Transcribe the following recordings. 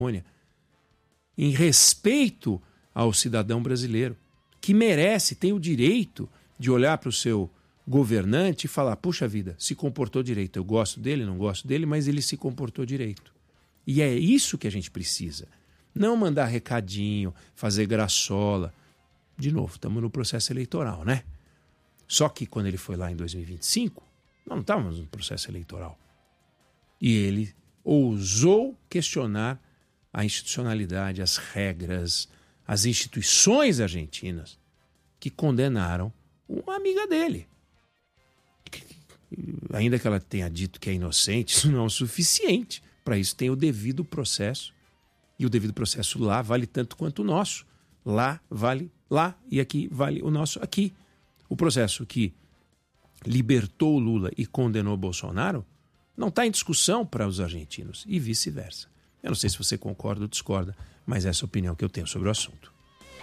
em respeito ao cidadão brasileiro, que merece, tem o direito de olhar para o seu governante e falar, puxa vida, se comportou direito, eu gosto dele, não gosto dele, mas ele se comportou direito. E é isso que a gente precisa. Não mandar recadinho, fazer graçola. De novo, estamos no processo eleitoral, né? Só que quando ele foi lá em 2025, nós não estávamos no processo eleitoral. E ele ousou questionar a institucionalidade, as regras, as instituições argentinas que condenaram uma amiga dele. Ainda que ela tenha dito que é inocente, isso não é o suficiente. Para isso tem o devido processo. E o devido processo lá vale tanto quanto o nosso. Lá vale lá e aqui vale o nosso aqui. O processo que libertou Lula e condenou Bolsonaro não está em discussão para os argentinos e vice-versa. Eu não sei se você concorda ou discorda, mas essa é a opinião que eu tenho sobre o assunto.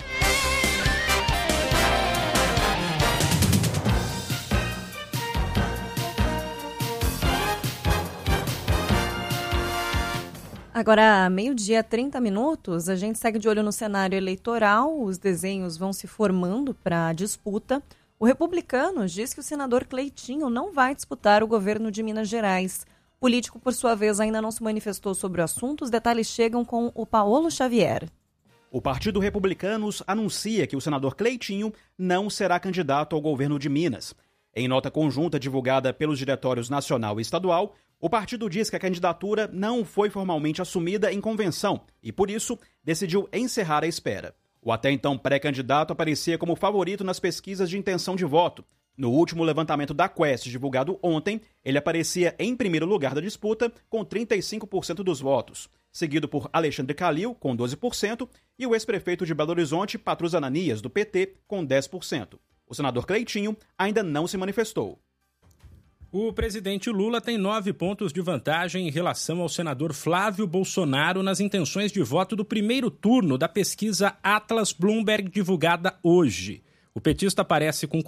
Agora, 12:30, a gente segue de olho no cenário eleitoral, os desenhos vão se formando para a disputa. O Republicanos diz que o senador Cleitinho não vai disputar o governo de Minas Gerais. O político, por sua vez, ainda não se manifestou sobre o assunto. Os detalhes chegam com o Paulo Xavier. O Partido Republicanos anuncia que o senador Cleitinho não será candidato ao governo de Minas. Em nota conjunta divulgada pelos diretórios nacional e estadual, o partido diz que a candidatura não foi formalmente assumida em convenção e, por isso, decidiu encerrar a espera. O até então pré-candidato aparecia como favorito nas pesquisas de intenção de voto. No último levantamento da Quest, divulgado ontem, ele aparecia em primeiro lugar da disputa, com 35% dos votos, seguido por Alexandre Calil, com 12%, e o ex-prefeito de Belo Horizonte, Patrus Ananias, do PT, com 10%. O senador Cleitinho ainda não se manifestou. O presidente Lula tem 9 pontos de vantagem em relação ao senador Flávio Bolsonaro nas intenções de voto do primeiro turno da pesquisa Atlas Bloomberg divulgada hoje. O petista aparece com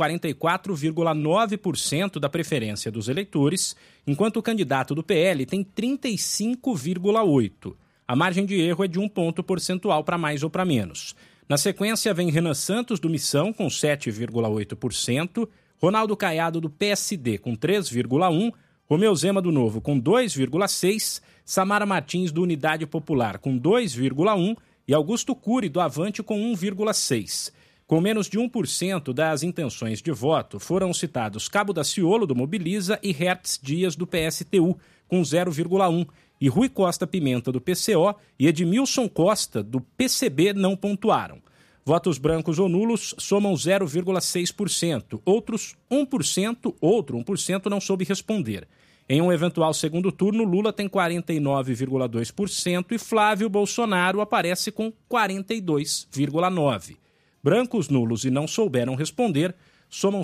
44,9% da preferência dos eleitores, enquanto o candidato do PL tem 35,8%. A margem de erro é de 1 ponto percentual para mais ou para menos. Na sequência vem Renan Santos, do Missão, com 7,8%, Ronaldo Caiado, do PSD, com 3,1%, Romeu Zema, do Novo, com 2,6%, Samara Martins, do Unidade Popular, com 2,1% e Augusto Cury, do Avante, com 1,6%. Com menos de 1% das intenções de voto, foram citados Cabo Daciolo, do Mobiliza, e Hertz Dias, do PSTU, com 0,1%, e Rui Costa Pimenta, do PCO, e Edmilson Costa, do PCB, não pontuaram. Votos brancos ou nulos somam 0,6%, outro 1% não soube responder. Em um eventual segundo turno, Lula tem 49,2% e Flávio Bolsonaro aparece com 42,9%. Brancos, nulos e não souberam responder somam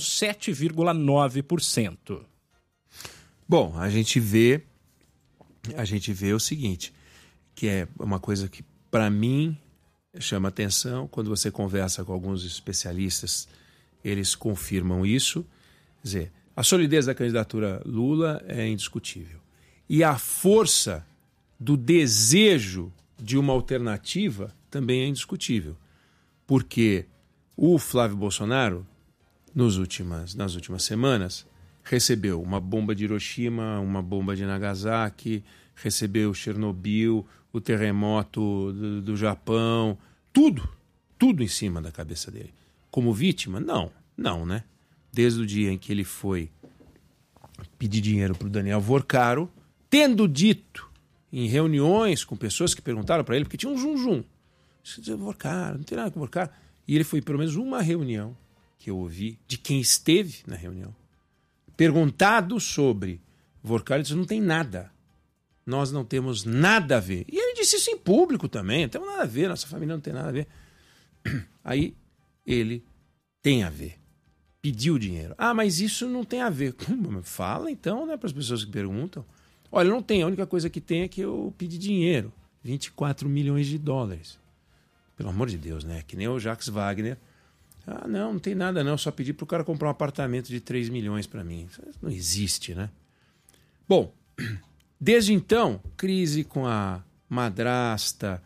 7,9%. Bom, a gente vê o seguinte, que é uma coisa que, para mim, chama atenção. Quando você conversa com alguns especialistas, eles confirmam isso. Quer dizer, a solidez da candidatura Lula é indiscutível. E a força do desejo de uma alternativa também é indiscutível. Porque o Flávio Bolsonaro, nas últimas semanas, recebeu uma bomba de Hiroshima, uma bomba de Nagasaki, recebeu Chernobyl, o terremoto do Japão, tudo em cima da cabeça dele. Como vítima? Não, né? Desde o dia em que ele foi pedir dinheiro para o Daniel Vorcaro, tendo dito em reuniões com pessoas que perguntaram para ele, porque tinha um zum-zum. Vorcaro, não tem nada com Vorcaro. E ele foi pelo menos uma reunião que eu ouvi de quem esteve na reunião. Perguntado sobre Vorcaro, ele disse, não tem nada. Nós não temos nada a ver. E ele disse isso em público também, não temos nada a ver, nossa família não tem nada a ver. Aí ele tem a ver. Pediu dinheiro. Ah, mas isso não tem a ver. Como? Fala então, né, para as pessoas que perguntam. Olha, não tem, a única coisa que tem é que eu pedi dinheiro. 24 milhões de dólares. Pelo amor de Deus, né? Que nem o Jacques Wagner. Ah, não tem nada não, só pedi para o cara comprar um apartamento de 3 milhões para mim. Isso não existe, né? Bom, desde então, crise com a madrasta,